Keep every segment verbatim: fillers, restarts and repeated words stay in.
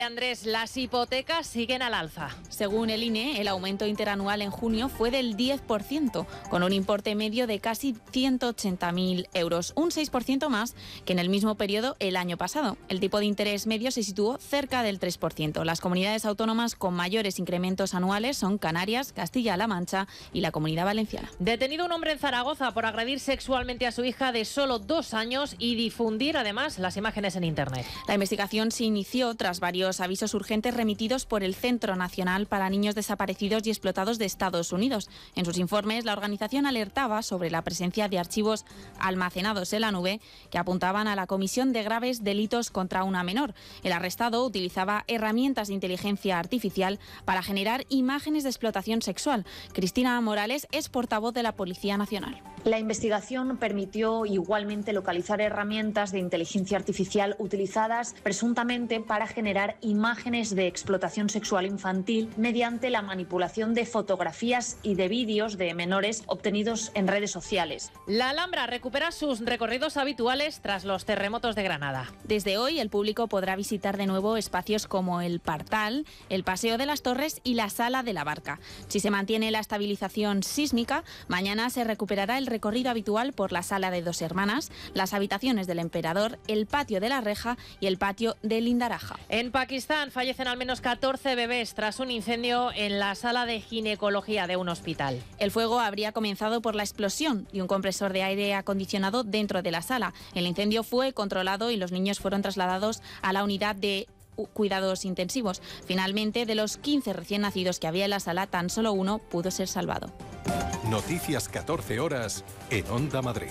Andrés, las hipotecas siguen al alza. Según el I N E, el aumento interanual en junio fue del diez por ciento, con un importe medio de casi ciento ochenta mil euros, un seis por ciento más que en el mismo periodo el año pasado. El tipo de interés medio se situó cerca del tres por ciento. Las comunidades autónomas con mayores incrementos anuales son Canarias, Castilla-La Mancha y la Comunidad Valenciana. Detenido un hombre en Zaragoza por agredir sexualmente a su hija de solo dos años y difundir además las imágenes en Internet. La investigación se inició tras varios avisos urgentes remitidos por el Centro Nacional para Niños Desaparecidos y Explotados de Estados Unidos. En sus informes, la organización alertaba sobre la presencia de archivos almacenados en la nube que apuntaban a la comisión de graves delitos contra una menor. El arrestado utilizaba herramientas de inteligencia artificial para generar imágenes de explotación sexual. Cristina Morales es portavoz de la Policía Nacional. La investigación permitió igualmente localizar herramientas de inteligencia artificial utilizadas presuntamente para generar imágenes de explotación sexual infantil mediante la manipulación de fotografías y de vídeos de menores obtenidos en redes sociales. La Alhambra recupera sus recorridos habituales tras los terremotos de Granada. Desde hoy el público podrá visitar de nuevo espacios como el Partal, el Paseo de las Torres y la Sala de la Barca. Si se mantiene la estabilización sísmica, mañana se recuperará el recorrido habitual por la Sala de Dos Hermanas, las habitaciones del Emperador, el Patio de la Reja y el Patio de Lindaraja. En Pakistán fallecen al menos catorce bebés tras un incendio en la sala de ginecología de un hospital. El fuego habría comenzado por la explosión de un compresor de aire acondicionado dentro de la sala. El incendio fue controlado y los niños fueron trasladados a la unidad de cuidados intensivos. Finalmente, de los quince recién nacidos que había en la sala, tan solo uno pudo ser salvado. Noticias catorce horas en Onda Madrid.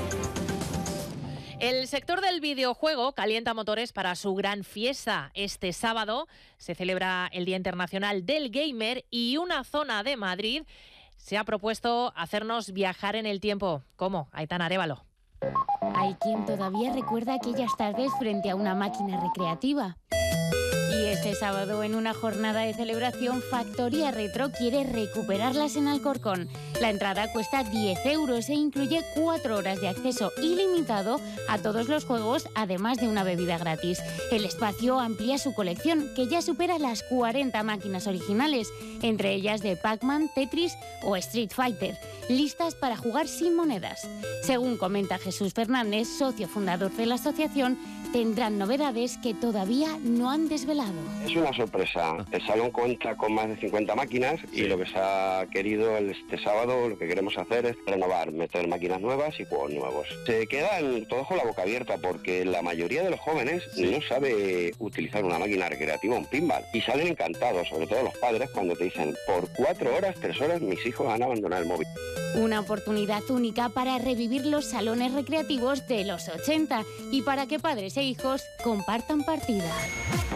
El sector del videojuego calienta motores para su gran fiesta. Este sábado se celebra el Día Internacional del Gamer y una zona de Madrid se ha propuesto hacernos viajar en el tiempo. ¿Cómo? Aitana Arévalo. Hay quien todavía recuerda aquellas tardes frente a una máquina recreativa. Y este sábado, en una jornada de celebración, Factoría Retro quiere recuperarlas en Alcorcón. La entrada cuesta diez euros e incluye cuatro horas de acceso ilimitado a todos los juegos, además de una bebida gratis. El espacio amplía su colección, que ya supera las cuarenta máquinas originales, entre ellas de Pac-Man, Tetris o Street Fighter, listas para jugar sin monedas. Según comenta Jesús Fernández, socio fundador de la asociación, tendrán novedades que todavía no han desvelado. Es una sorpresa. El salón cuenta con más de cincuenta máquinas y lo que se ha querido este sábado, lo que queremos hacer es renovar, meter máquinas nuevas y juegos nuevos. Se quedan todos con la boca abierta porque la mayoría de los jóvenes sí. no sabe utilizar una máquina recreativa, un pinball, y salen encantados, sobre todo los padres, cuando te dicen por cuatro horas, tres horas, mis hijos han abandonado el móvil. Una oportunidad única para revivir los salones recreativos de los ochenta y para que padres e hijos compartan partida.